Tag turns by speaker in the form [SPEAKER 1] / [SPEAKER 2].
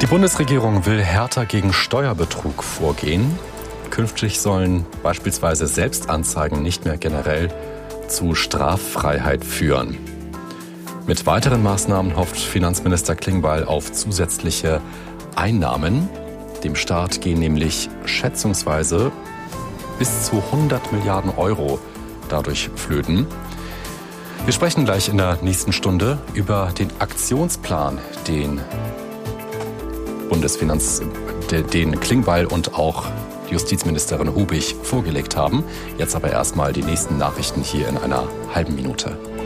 [SPEAKER 1] Bundesregierung will härter gegen Steuerbetrug vorgehen. Künftig sollen beispielsweise Selbstanzeigen nicht mehr generell zu Straffreiheit führen. Mit weiteren Maßnahmen hofft Finanzminister Klingbeil auf zusätzliche Einnahmen. Dem Staat gehen nämlich schätzungsweise bis zu 100 Milliarden Euro dadurch flöten. Wir sprechen gleich in der nächsten Stunde über den Aktionsplan, den den Klingbeil und auch Justizministerin Hubig vorgelegt haben. Jetzt aber erstmal die nächsten Nachrichten hier in einer halben Minute.